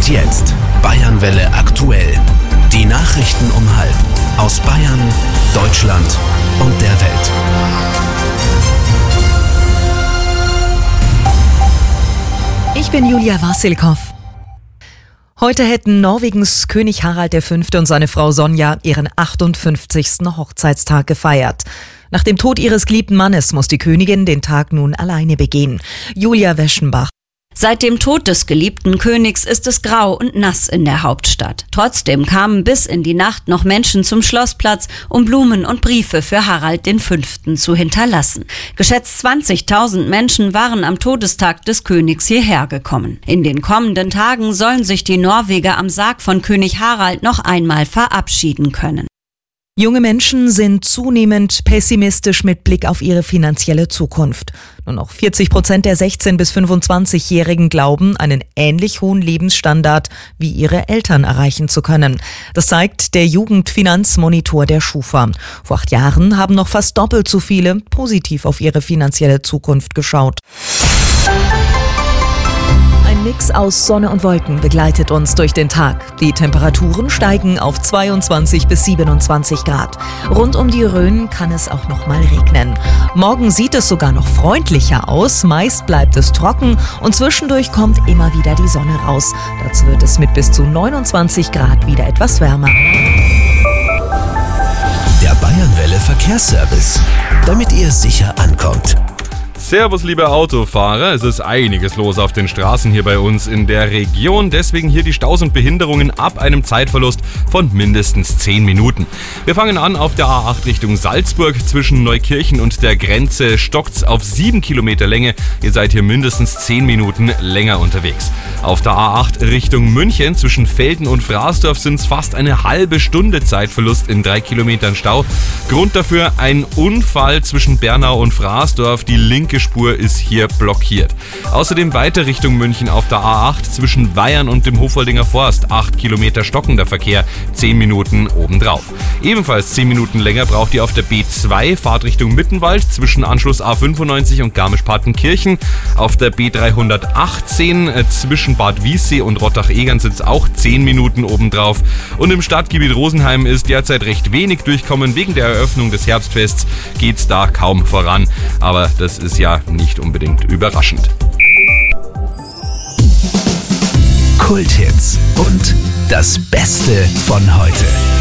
jetzt Bayernwelle aktuell. Die Nachrichten um 12:30 aus Bayern, Deutschland und der Welt. Ich bin Julia Wassilkow. Heute hätten Norwegens König Harald V. und seine Frau Sonja ihren 58. Hochzeitstag gefeiert. Nach dem Tod ihres geliebten Mannes muss die Königin den Tag nun alleine begehen. Julia Weschenbach. Seit dem Tod des geliebten Königs ist es grau und nass in der Hauptstadt. Trotzdem kamen bis in die Nacht noch Menschen zum Schlossplatz, um Blumen und Briefe für Harald V. zu hinterlassen. Geschätzt 20.000 Menschen waren am Todestag des Königs hierher gekommen. In den kommenden Tagen sollen sich die Norweger am Sarg von König Harald noch einmal verabschieden können. Junge Menschen sind zunehmend pessimistisch mit Blick auf ihre finanzielle Zukunft. Nur noch 40% der 16- bis 25-Jährigen glauben, einen ähnlich hohen Lebensstandard wie ihre Eltern erreichen zu können. Das zeigt der Jugendfinanzmonitor der Schufa. Vor 8 Jahren haben noch fast doppelt so viele positiv auf ihre finanzielle Zukunft geschaut. Ein Mix aus Sonne und Wolken begleitet uns durch den Tag. Die Temperaturen steigen auf 22 bis 27 Grad. Rund um die Rhön kann es auch noch mal regnen. Morgen sieht es sogar noch freundlicher aus. Meist bleibt es trocken und zwischendurch kommt immer wieder die Sonne raus. Dazu wird es mit bis zu 29 Grad wieder etwas wärmer. Der Bayernwelle Verkehrsservice, damit ihr sicher ankommt. Servus, liebe Autofahrer. Es ist einiges los auf den Straßen hier bei uns in der Region. Deswegen hier die Staus und Behinderungen ab einem Zeitverlust von mindestens 10 Minuten. Wir fangen an auf der A8 Richtung Salzburg. Zwischen Neukirchen und der Grenze stockt's auf 7 Kilometer Länge. Ihr seid hier mindestens 10 Minuten länger unterwegs. Auf der A8 Richtung München zwischen Velden und Fraßdorf sind es fast eine halbe Stunde Zeitverlust in 3 Kilometern Stau. Grund dafür ein Unfall zwischen Bernau und Fraßdorf. Die linke Spur ist hier blockiert. Außerdem weiter Richtung München auf der A8 zwischen Weyern und dem Hofoldinger Forst. 8 Kilometer stockender Verkehr, 10 Minuten obendrauf. Ebenfalls 10 Minuten länger braucht ihr auf der B2 Fahrt Richtung Mittenwald zwischen Anschluss A95 und Garmisch-Partenkirchen. Auf der B318 zwischen Bad Wiessee und Rottach-Egern sind es auch 10 Minuten obendrauf. Und im Stadtgebiet Rosenheim ist derzeit recht wenig Durchkommen. Wegen der Eröffnung des Herbstfests geht's da kaum voran. Aber das ist ja nicht unbedingt überraschend. Kulthits und das Beste von heute.